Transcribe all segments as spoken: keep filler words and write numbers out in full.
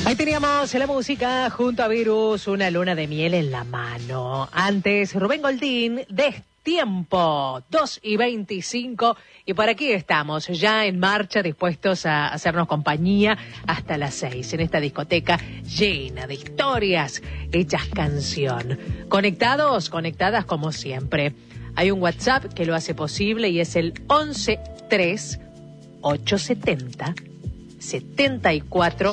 Ahí teníamos la música junto a Virus, una luna de miel en la mano. Antes, Rubén Goldín, Destiempo, dos y veinticinco. Y por aquí estamos, ya en marcha, dispuestos a hacernos compañía hasta las seis, en esta discoteca llena de historias hechas canción. Conectados, conectadas como siempre. Hay un WhatsApp que lo hace posible y es el once tres ochocientos setenta setenta y cuatro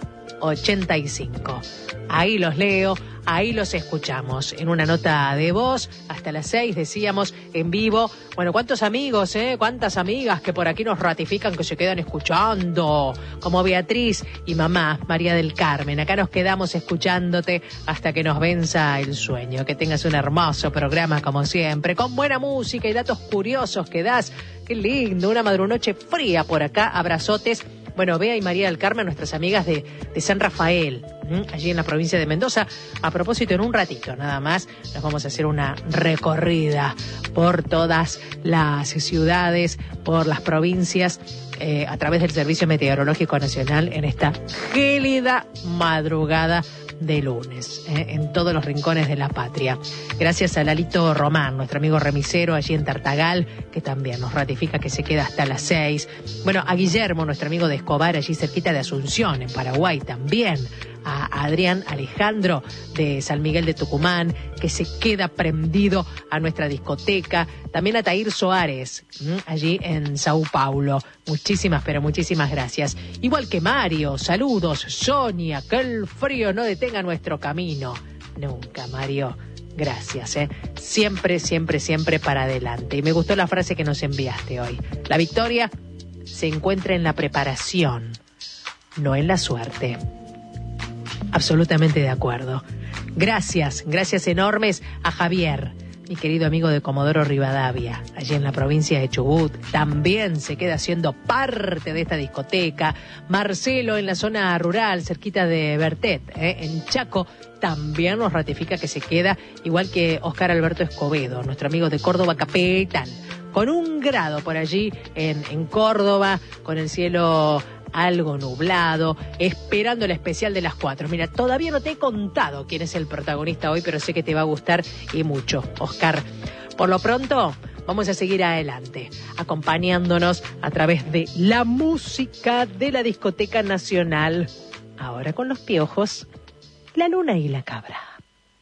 ochenta y cinco. Ahí los leo, ahí los escuchamos. En una nota de voz, hasta las seis, decíamos, en vivo. Bueno, cuántos amigos, ¿eh? Cuántas amigas que por aquí nos ratifican que se quedan escuchando. Como Beatriz y mamá, María del Carmen. Acá nos quedamos escuchándote hasta que nos venza el sueño. Que tengas un hermoso programa como siempre, con buena música y datos curiosos que das. Qué lindo, una madrunoche fría por acá. Abrazotes. Bueno, Bea y María del Carmen, nuestras amigas de, de San Rafael, ¿m? allí en la provincia de Mendoza. A propósito, en un ratito nada más nos vamos a hacer una recorrida por todas las ciudades, por las provincias, eh, a través del Servicio Meteorológico Nacional en esta gélida madrugada de lunes, eh, en todos los rincones de la patria. Gracias a Lalito Román, nuestro amigo remisero allí en Tartagal, que también nos ratifica que se queda hasta las seis. Bueno, a Guillermo, nuestro amigo de Escobar, allí cerquita de Asunción, en Paraguay también. A Adrián Alejandro de San Miguel de Tucumán, que se queda prendido a nuestra discoteca. También a Tair Soares, ¿m? allí en Sao Paulo. Muchísimas, pero muchísimas gracias. Igual que Mario, saludos. Sonia, que el frío no detenga nuestro camino. Nunca, Mario. Gracias, ¿eh? Siempre, siempre, siempre para adelante. Y me gustó la frase que nos enviaste hoy. La victoria se encuentra en la preparación, no en la suerte. Absolutamente de acuerdo. Gracias, gracias enormes a Javier, mi querido amigo de Comodoro Rivadavia, allí en la provincia de Chubut. También se queda siendo parte de esta discoteca. Marcelo en la zona rural, cerquita de Bertet, ¿eh? en Chaco, también nos ratifica que se queda, igual que Oscar Alberto Escobedo, nuestro amigo de Córdoba Capital, con un grado por allí en, en Córdoba, con el cielo algo nublado, esperando el especial de las cuatro. Mira, todavía no te he contado quién es el protagonista hoy, pero sé que te va a gustar y mucho, Oscar. Por lo pronto, vamos a seguir adelante, acompañándonos a través de la música de la Discoteca Nacional. Ahora con los Piojos, La Luna y la Cabra.